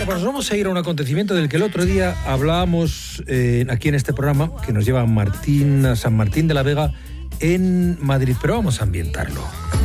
pues vamos a ir a un acontecimiento del que el otro día hablábamos aquí en este programa, que nos lleva a San Martín de la Vega en Madrid, pero vamos a ambientarlo.